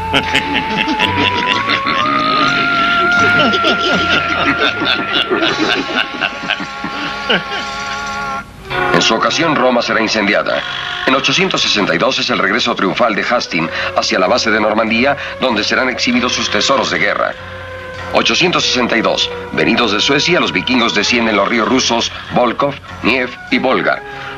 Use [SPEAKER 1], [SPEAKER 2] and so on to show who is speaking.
[SPEAKER 1] En su ocasión, Roma será incendiada. En 862 es el regreso triunfal de Hastings hacia la base de Normandía, donde serán exhibidos sus tesoros de guerra. 862. Venidos de Suecia, los vikingos descienden los ríos rusos Volkhov, Dnieper y Volga.